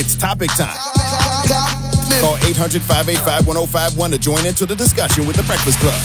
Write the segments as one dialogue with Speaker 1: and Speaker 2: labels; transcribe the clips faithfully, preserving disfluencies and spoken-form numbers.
Speaker 1: It's topic time. Call eight hundred, five eight five, one oh five one to join into the discussion with The Breakfast Club.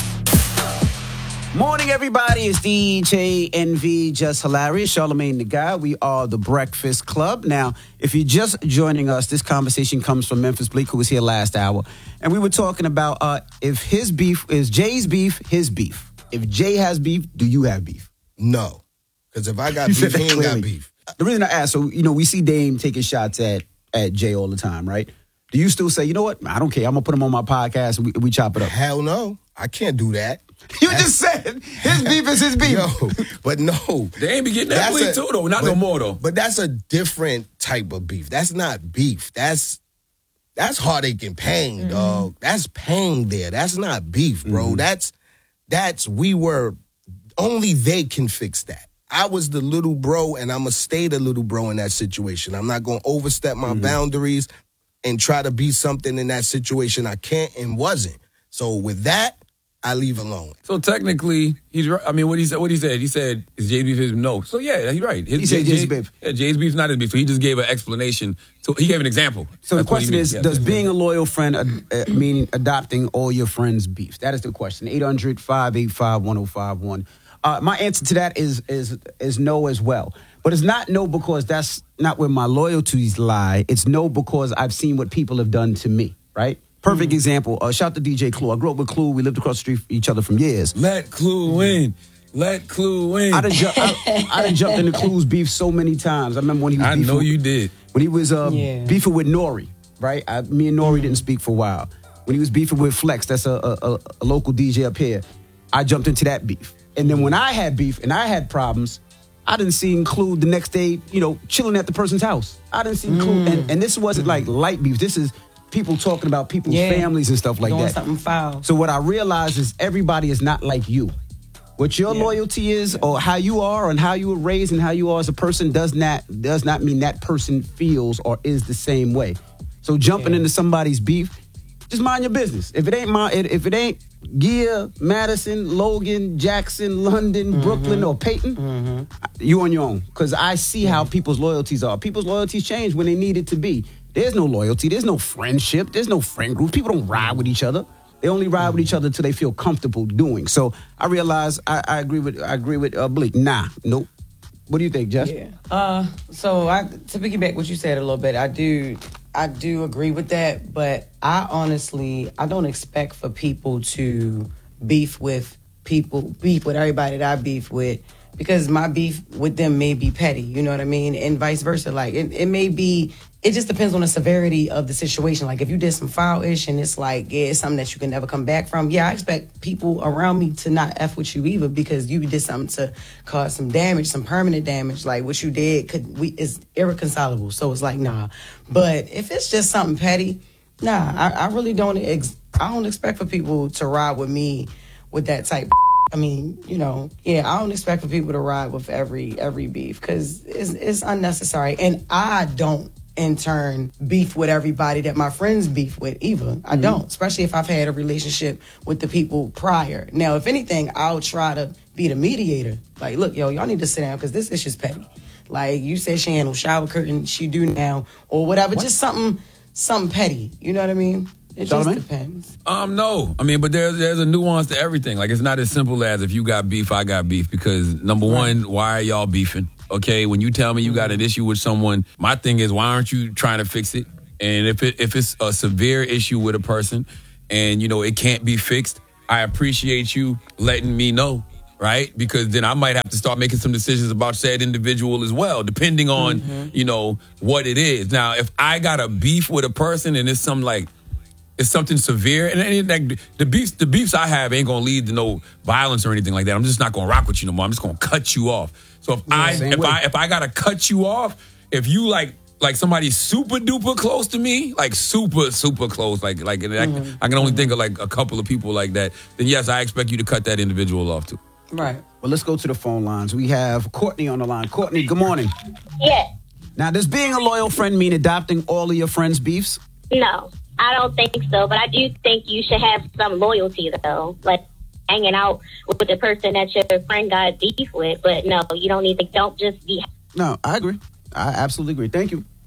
Speaker 2: Morning, everybody. It's D J N V, Just Hilarious, Charlamagne the Guy. We are The Breakfast Club. Now, if you're just joining us, this conversation comes from Memphis Bleak, who was here last hour. And we were talking about uh, if his beef is Jay's beef, his beef. If Jay has beef, do you have beef?
Speaker 3: No. Because if I got beef, he ain't got beef.
Speaker 2: The reason I asked, so, you know, we see Dame taking shots at, at Jay all the time, right? Do you still say, you know what? I don't care. I'm going to put him on my podcast and we, we chop it up?
Speaker 3: Hell no. I can't do that.
Speaker 2: You that's, just said his beef is his beef.
Speaker 3: Yo, but no.
Speaker 4: They ain't be getting that bleak too, though. Not
Speaker 3: but,
Speaker 4: no more, though.
Speaker 3: But that's a different type of beef. That's not beef. That's that's heartache and pain, mm-hmm. dog. That's pain there. That's not beef, bro. Mm-hmm. That's, that's, we were, only they can fix that. I was the little bro, and I'm going to stay the little bro in that situation. I'm not going to overstep my mm-hmm. boundaries and try to be something in that situation I can't and wasn't. So with that, I leave alone.
Speaker 4: So technically, he's right. I mean, what he said, what he said, he said, is Jay's beef his no. So yeah, he's right. His,
Speaker 2: he said
Speaker 4: Jay,
Speaker 2: Jay's beef.
Speaker 4: Yeah, Jay's beef's not his beef. So he just gave an explanation. So he gave an example.
Speaker 2: So
Speaker 4: That's
Speaker 2: the question is,
Speaker 4: yeah.
Speaker 2: does being a loyal friend uh, uh, mean adopting all your friends' beefs? That is the question. eight hundred, five eight five, one oh five one. Uh, my answer to that is is is no as well. But it's not no because that's not where my loyalties lie. It's no because I've seen what people have done to me, right? Perfect mm-hmm. example. Uh, shout out to D J Clue. I grew up with Clue. We lived across the street from each other from years.
Speaker 4: Let Clue win. Let Clue win.
Speaker 2: I done, ju- I, I done jumped into Clue's beef so many times. I remember when he was
Speaker 4: I know
Speaker 2: with,
Speaker 4: you did.
Speaker 2: When he was uh,
Speaker 5: yeah.
Speaker 2: beefing with Nori, right? I, me and Nori mm-hmm. didn't speak for a while. When he was beefing with Flex, that's a, a, a local D J up here, I jumped into that beef. And then when I had beef and I had problems, I didn't see Clue the next day, you know, chilling at the person's house. I didn't see mm. Clue. And, and this wasn't like light beef. This is people talking about people's
Speaker 5: yeah.
Speaker 2: families and stuff like
Speaker 5: Doing
Speaker 2: that.
Speaker 5: Something foul.
Speaker 2: So what I realized is everybody is not like you. What your
Speaker 5: yeah.
Speaker 2: loyalty is or how you are and how you were raised and how you are as a person does not does not mean that person feels or is the same way. So jumping
Speaker 5: yeah.
Speaker 2: into somebody's beef, just mind your business. If it ain't my, if it ain't Gia, Madison, Logan, Jackson, London, mm-hmm. Brooklyn, or Peyton, mm-hmm. you on your own. Because I see how people's loyalties are. People's loyalties change when they need it to be. There's no loyalty. There's no friendship. There's no friend group. People don't ride with each other. They only ride with each other until they feel comfortable doing. So I realize I, I agree with I agree with uh, Bleak. Nah, nope. What do you think, Jess?
Speaker 5: Yeah. Uh, so I, to piggyback what you said a little bit, I do I do agree with that, but I honestly I don't expect for people to beef with people, beef with everybody that I beef with, because my beef with them may be petty, you know what I mean? And vice versa. Like it, it may be, it just depends on the severity of the situation. Like if you did some foul-ish and it's like, yeah, it's something that you can never come back from. Yeah, I expect people around me to not F with you either because you did something to cause some damage, some permanent damage. Like what you did could we is irreconcilable. So it's like, nah. But if it's just something petty, nah, I, I really don't, ex- I don't expect for people to ride with me with that type of I mean, you know, yeah, I don't expect for people to ride with every every beef because it's, it's unnecessary. And I don't, in turn, beef with everybody that my friends beef with either. I mm-hmm. don't, especially if I've had a relationship with the people prior. Now, if anything, I'll try to be the mediator. Like, look, yo, y'all need to sit down because this issue's petty. Like, you said she handle shower curtain, she do now, or whatever. What? Just something, something petty. You know what I mean? It just
Speaker 2: Charlamagne?
Speaker 5: depends.
Speaker 4: Um, no. I mean, but there's there's a nuance to everything. Like, it's not as simple as if you got beef, I got beef. Because, number right. one, why are y'all beefing? Okay, when you tell me you got an issue with someone, my thing is, why aren't you trying to fix it? And if it, if it's a severe issue with a person and, you know, it can't be fixed, I appreciate you letting me know, right? Because then I might have to start making some decisions about said individual as well, depending on, mm-hmm. you know, what it is. Now, if I got a beef with a person and it's some, like, it's something severe, and, and like the beefs, the beefs I have ain't gonna lead to no violence or anything like that. I'm just not gonna rock with you no more. I'm just gonna cut you off. So if yeah, I if way. I if I gotta cut you off, if you like like somebody super duper close to me, like super super close, like like mm-hmm. I, I can only mm-hmm. think of like a couple of people like that. Then yes, I expect you to cut that individual off too.
Speaker 5: Right.
Speaker 2: Well, let's go to the phone lines. We have Courtney on the line. Courtney, good morning.
Speaker 6: Yeah.
Speaker 2: Now, does being a loyal friend mean adopting all of your friends' beefs?
Speaker 6: No. I don't think so, but I do think you should have some loyalty, though. Like hanging out with the person that your friend got beef with. But no, you don't need to. Don't just be.
Speaker 2: No, I agree. I absolutely agree. Thank you.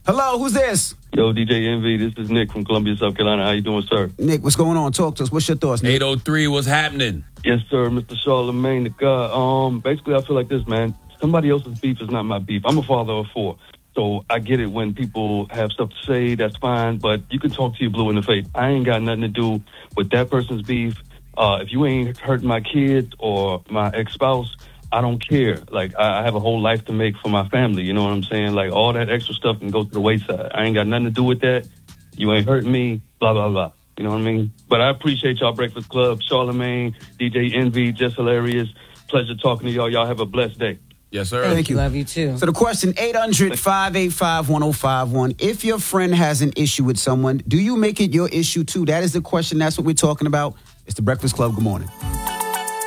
Speaker 2: Hello, who's this?
Speaker 7: Yo, D J Envy, this is Nick from Columbia, South Carolina. How you doing, sir?
Speaker 2: Nick, what's going on? Talk to us. What's your thoughts, Nick?
Speaker 4: eight oh three, what's happening?
Speaker 7: Yes, sir, Mister Charlemagne the God. Um, basically, I feel like this, man. Somebody else's beef is not my beef. I'm a father of four, so I get it when people have stuff to say. That's fine, but you can talk to your blue in the face. I ain't got nothing to do with that person's beef. Uh, if you ain't hurting my kids or my ex-spouse, I don't care. Like, I have a whole life to make for my family. You know what I'm saying? Like, all that extra stuff can go to the wayside. I ain't got nothing to do with that. You ain't hurting me, blah, blah, blah. You know what I mean? But I appreciate y'all, Breakfast Club, Charlemagne, D J Envy, just hilarious. Pleasure talking to y'all. Y'all have a blessed day.
Speaker 4: Yes, sir.
Speaker 2: Thank you.
Speaker 5: Love you too.
Speaker 2: So the question, eight hundred, five eight five, one oh five one. If your friend has an issue with someone, do you make it your issue too? That is the question. That's what we're talking about. It's the Breakfast Club. Good morning.